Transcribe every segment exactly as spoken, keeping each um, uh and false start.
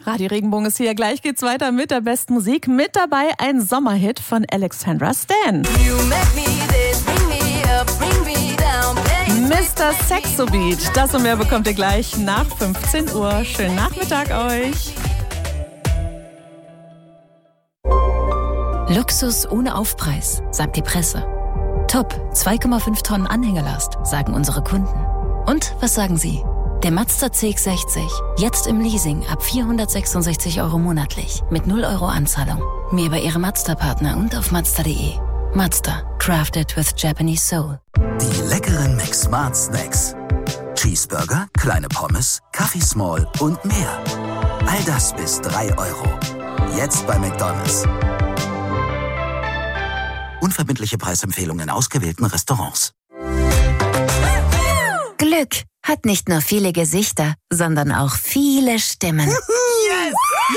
Radio Regenbogen ist hier. Gleich geht's weiter mit der besten Musik. Mit dabei ein Sommerhit von Alexandra Stan. Mister Sexobeat. Das und mehr bekommt ihr gleich nach fünfzehn Uhr. Schönen Nachmittag euch. Luxus ohne Aufpreis, sagt die Presse. Top, zwei Komma fünf Tonnen Anhängelast, sagen unsere Kunden. Und was sagen Sie? Der Mazda C X sechzig, jetzt im Leasing ab vierhundertsechsundsechzig Euro monatlich, mit null Euro Anzahlung. Mehr bei Ihrem Mazda-Partner und auf Mazda punkt de. Mazda, crafted with Japanese soul. Die leckeren McSmart Snacks. Cheeseburger, kleine Pommes, Kaffee Small und mehr. All das bis drei Euro. Jetzt bei McDonald's. Unverbindliche Preisempfehlungen in ausgewählten Restaurants. Glück hat nicht nur viele Gesichter, sondern auch viele Stimmen. Yes!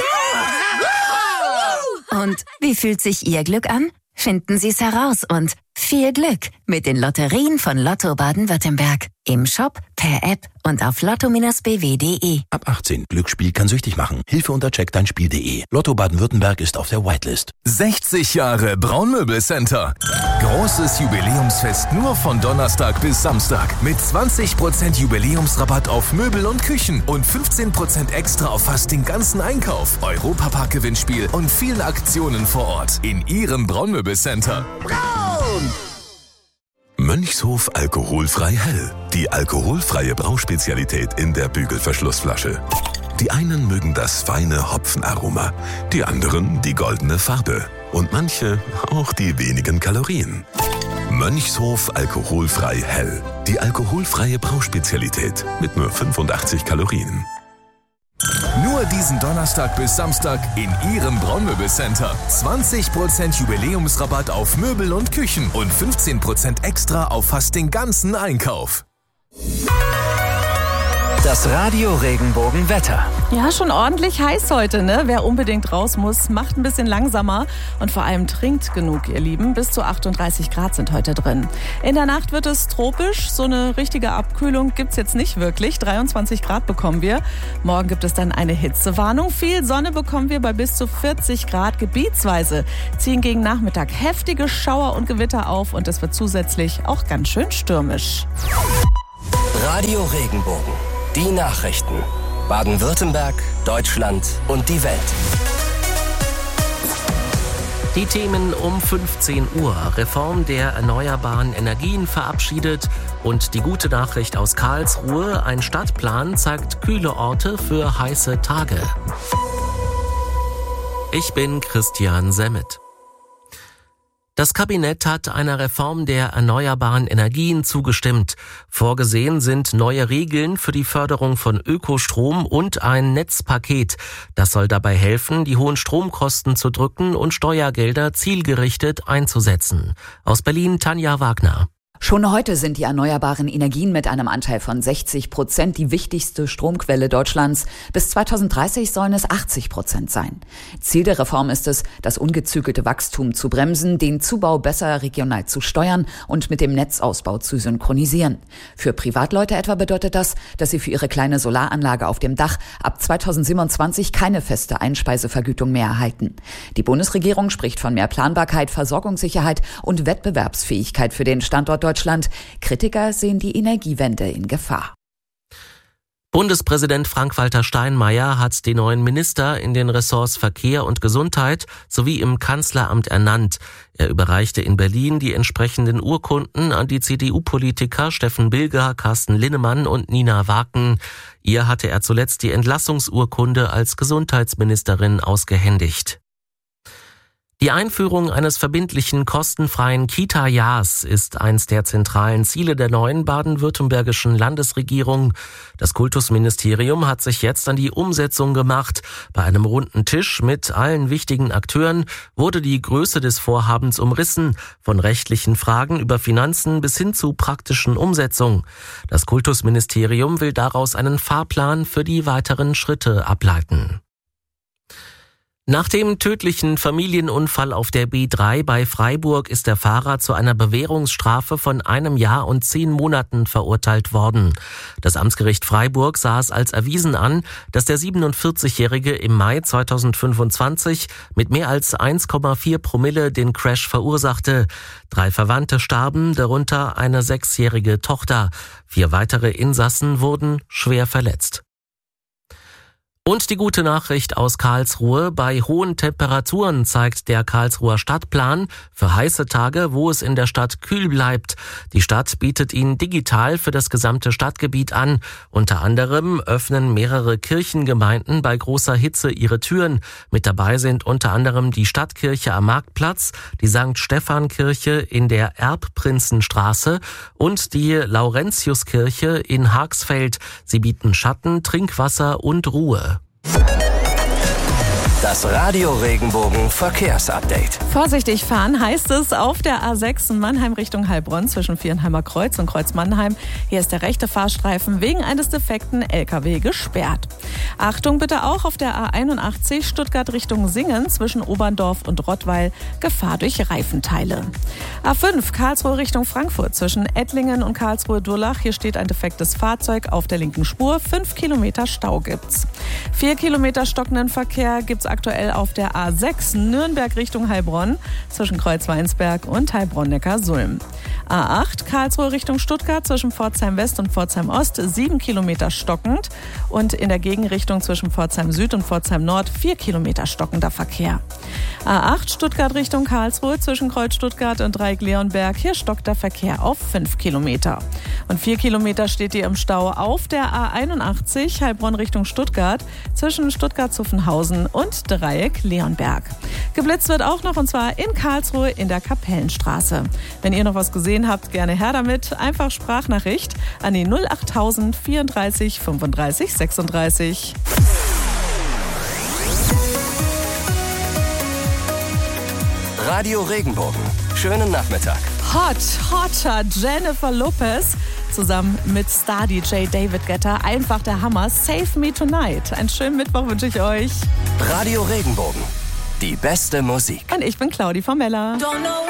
Und wie fühlt sich Ihr Glück an? Finden Sie es heraus und viel Glück mit den Lotterien von Lotto Baden-Württemberg. Im Shop, per App und auf lotto Bindestrich b w punkt de. Ab achtzehn. Glücksspiel kann süchtig machen. Hilfe unter check dein Spiel punkt de. Lotto Baden-Württemberg ist auf der Whitelist. sechzig Jahre Braunmöbelcenter. Großes Jubiläumsfest nur von Donnerstag bis Samstag. Mit zwanzig Prozent Jubiläumsrabatt auf Möbel und Küchen und fünfzehn Prozent extra auf fast den ganzen Einkauf. Europapark-Gewinnspiel und vielen Aktionen vor Ort. In Ihrem Braunmöbelcenter. Braun! Mönchshof alkoholfrei hell. Die alkoholfreie Brauspezialität in der Bügelverschlussflasche. Die einen mögen das feine Hopfenaroma, die anderen die goldene Farbe und manche auch die wenigen Kalorien. Mönchshof alkoholfrei hell. Die alkoholfreie Brauspezialität mit nur fünfundachtzig Kalorien. Nur diesen Donnerstag bis Samstag in Ihrem Braunmöbelcenter. zwanzig Prozent Jubiläumsrabatt auf Möbel und Küchen und fünfzehn Prozent extra auf fast den ganzen Einkauf. Das Radio Regenbogen Wetter. Ja, schon ordentlich heiß heute, ne? Wer unbedingt raus muss, macht ein bisschen langsamer und vor allem trinkt genug, ihr Lieben. Bis zu achtunddreißig Grad sind heute drin. In der Nacht wird es tropisch. So eine richtige Abkühlung gibt's jetzt nicht wirklich. dreiundzwanzig Grad bekommen wir. Morgen gibt es dann eine Hitzewarnung. Viel Sonne bekommen wir bei bis zu vierzig Grad. Gebietsweise ziehen gegen Nachmittag heftige Schauer und Gewitter auf und es wird zusätzlich auch ganz schön stürmisch. Radio Regenbogen. Die Nachrichten. Baden-Württemberg, Deutschland und die Welt. Die Themen um fünfzehn Uhr. Reform der erneuerbaren Energien verabschiedet und die gute Nachricht aus Karlsruhe. Ein Stadtplan zeigt kühle Orte für heiße Tage. Ich bin Christian Semmet. Das Kabinett hat einer Reform der erneuerbaren Energien zugestimmt. Vorgesehen sind neue Regeln für die Förderung von Ökostrom und ein Netzpaket. Das soll dabei helfen, die hohen Stromkosten zu drücken und Steuergelder zielgerichtet einzusetzen. Aus Berlin Tanja Wagner. Schon heute sind die erneuerbaren Energien mit einem Anteil von sechzig Prozent die wichtigste Stromquelle Deutschlands. Bis zweitausenddreißig sollen es achtzig Prozent sein. Ziel der Reform ist es, das ungezügelte Wachstum zu bremsen, den Zubau besser regional zu steuern und mit dem Netzausbau zu synchronisieren. Für Privatleute etwa bedeutet das, dass sie für ihre kleine Solaranlage auf dem Dach ab zweitausendsiebenundzwanzig keine feste Einspeisevergütung mehr erhalten. Die Bundesregierung spricht von mehr Planbarkeit, Versorgungssicherheit und Wettbewerbsfähigkeit für den Standort Deutschland. Deutschland. Kritiker sehen die Energiewende in Gefahr. Bundespräsident Frank-Walter Steinmeier hat die neuen Minister in den Ressorts Verkehr und Gesundheit sowie im Kanzleramt ernannt. Er überreichte in Berlin die entsprechenden Urkunden an die C D U-Politiker Steffen Bilger, Carsten Linnemann und Nina Waken. Ihr hatte er zuletzt die Entlassungsurkunde als Gesundheitsministerin ausgehändigt. Die Einführung eines verbindlichen kostenfreien Kita-Jahrs ist eins der zentralen Ziele der neuen baden-württembergischen Landesregierung. Das Kultusministerium hat sich jetzt an die Umsetzung gemacht. Bei einem runden Tisch mit allen wichtigen Akteuren wurde die Größe des Vorhabens umrissen, von rechtlichen Fragen über Finanzen bis hin zu praktischen Umsetzung. Das Kultusministerium will daraus einen Fahrplan für die weiteren Schritte ableiten. Nach dem tödlichen Familienunfall auf der B drei bei Freiburg ist der Fahrer zu einer Bewährungsstrafe von einem Jahr und zehn Monaten verurteilt worden. Das Amtsgericht Freiburg sah es als erwiesen an, dass der siebenundvierzigjährige im Mai zweitausendfünfundzwanzig mit mehr als eins Komma vier Promille den Crash verursachte. Drei Verwandte starben, darunter eine sechsjährige Tochter. Vier weitere Insassen wurden schwer verletzt. Und die gute Nachricht aus Karlsruhe: Bei hohen Temperaturen zeigt der Karlsruher Stadtplan für heiße Tage, wo es in der Stadt kühl bleibt. Die Stadt bietet ihn digital für das gesamte Stadtgebiet an. Unter anderem öffnen mehrere Kirchengemeinden bei großer Hitze ihre Türen. Mit dabei sind unter anderem die Stadtkirche am Marktplatz, die Sankt Stephan-Kirche in der Erbprinzenstraße und die Laurentiuskirche in Haagsfeld. Sie bieten Schatten, Trinkwasser und Ruhe. Das Radio Regenbogen Verkehrsupdate. Vorsichtig fahren heißt es auf der A sechs in Mannheim Richtung Heilbronn zwischen Vierenheimer Kreuz und Kreuz Mannheim. Hier ist der rechte Fahrstreifen wegen eines defekten L K W gesperrt. Achtung bitte auch auf der A einundachtzig Stuttgart Richtung Singen zwischen Oberndorf und Rottweil. Gefahr durch Reifenteile. A fünf Karlsruhe Richtung Frankfurt zwischen Ettlingen und Karlsruhe-Durlach. Hier steht ein defektes Fahrzeug auf der linken Spur. Fünf Kilometer Stau gibt's. Vier Kilometer stockenden Verkehr gibt's aktuell auf der A sechs Nürnberg Richtung Heilbronn zwischen Kreuzweinsberg und Heilbronn-Neckarsulm. A acht Karlsruhe Richtung Stuttgart zwischen Pforzheim West und Pforzheim Ost sieben Kilometer stockend und in der Gegenrichtung zwischen Pforzheim Süd und Pforzheim Nord vier Kilometer stockender Verkehr. A acht Stuttgart Richtung Karlsruhe zwischen Kreuz Stuttgart und Dreieck Leonberg. Hier stockt der Verkehr auf fünf Kilometer. Und vier Kilometer steht ihr im Stau auf der A einundachtzig Heilbronn Richtung Stuttgart zwischen Stuttgart-Zuffenhausen und Dreieck Leonberg. Geblitzt wird auch noch, und zwar in Karlsruhe in der Kapellenstraße. Wenn ihr noch was gesehen habt, gerne her damit. Einfach Sprachnachricht an die null achttausend vierunddreißig fünfunddreißig sechsunddreißig. Radio Regenbogen. Schönen Nachmittag. Hot, hotter Jennifer Lopez zusammen mit Star-D J David Guetta. Einfach der Hammer. Save Me Tonight. Einen schönen Mittwoch wünsche ich euch. Radio Regenbogen. Die beste Musik. Und ich bin Claudi Formella.